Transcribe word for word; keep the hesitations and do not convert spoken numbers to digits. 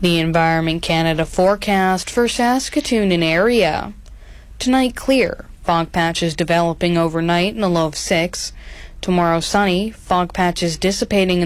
The Environment Canada forecast for Saskatoon and area. Tonight clear, fog patches developing overnight in a low of six. Tomorrow sunny, fog patches dissipating in